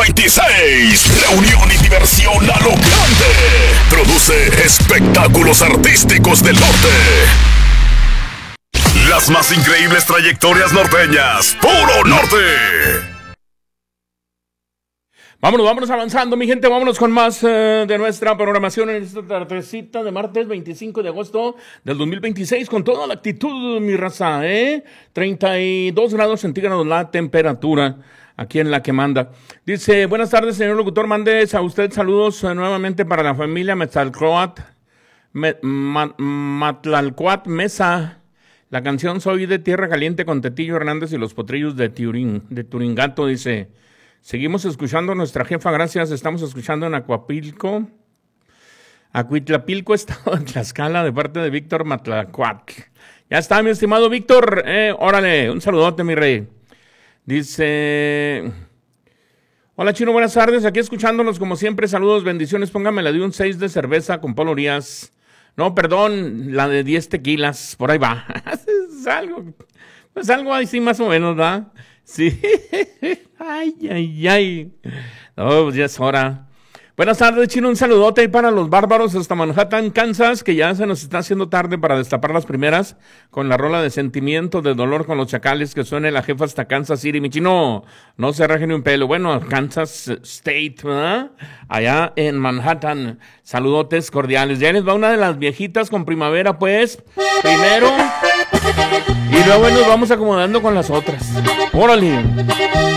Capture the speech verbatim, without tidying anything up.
veintiséis. Reunión y diversión a lo grande. Produce espectáculos artísticos del norte. Las más increíbles trayectorias norteñas. ¡Puro norte! Vámonos, vámonos avanzando, mi gente. Vámonos con más uh, de nuestra programación en esta tardecita de martes veinticinco de agosto del dos mil veintiséis. Con toda la actitud, mi raza, ¿eh? treinta y dos grados centígrados la temperatura aquí en La que manda. Dice, buenas tardes, señor locutor. Mandes a usted saludos uh, nuevamente para la familia Metzalcoatl, Me, Ma, Matlalcoatl Mesa. La canción Soy de Tierra Caliente con Tetillo Hernández y los Potrillos de, Turín, de Turingato, dice... Seguimos escuchando a nuestra jefa, gracias. Estamos escuchando en Acuapilco. Acuitlapilco, estado en Tlaxcala, de parte de Víctor Matlacuatl. Ya está, mi estimado Víctor. Eh, órale, un saludote, mi rey. Dice... Hola, Chino, buenas tardes. Aquí escuchándonos como siempre. Saludos, bendiciones. Póngame la de un seis de cerveza con Polo Urias. No, perdón, la de diez tequilas. Por ahí va. Es algo... Pues algo así más o menos, ¿verdad? Sí. Ay, ay, ay. No, pues ya es hora. Buenas tardes, Chino. Un saludote ahí para los bárbaros hasta Manhattan, Kansas, que ya se nos está haciendo tarde para destapar las primeras con la rola de Sentimiento de Dolor con los Chacales que suene la jefa hasta Kansas City. Mi Chino, no se raje ni un pelo. Bueno, Kansas State, ¿verdad? Allá en Manhattan. Saludotes cordiales. Ya les va una de las viejitas con Primavera, pues. Primero. Y luego nos vamos acomodando con las otras. Órale.